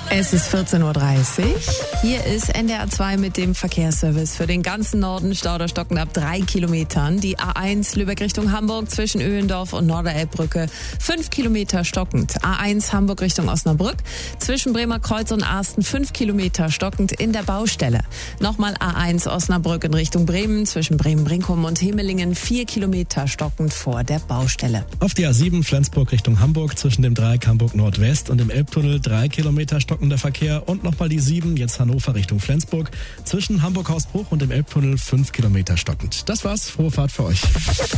Es ist 14.30 Uhr. Hier ist NDR 2 mit dem Verkehrsservice für den ganzen Norden. Stau oder Stocken ab 3 Kilometern. Die A1 Lübeck Richtung Hamburg zwischen Öhlendorf und Norderelbbrücke 5 Kilometer stockend. A1 Hamburg Richtung Osnabrück zwischen Bremer Kreuz und Arsten 5 Kilometer stockend in der Baustelle. Nochmal A1 Osnabrück in Richtung Bremen zwischen Bremen-Brinkum und Himmelingen 4 Kilometer stockend vor der Baustelle. Auf die A7 Flensburg Richtung Hamburg zwischen dem Dreieck Hamburg Nordwest und dem Elbtunnel 3 Kilometer stockender Verkehr und nochmal die 7, jetzt Hannover Richtung Flensburg, zwischen Hamburg-Hausbruch und dem Elbtunnel 5 Kilometer stockend. Das war's, frohe Fahrt für euch.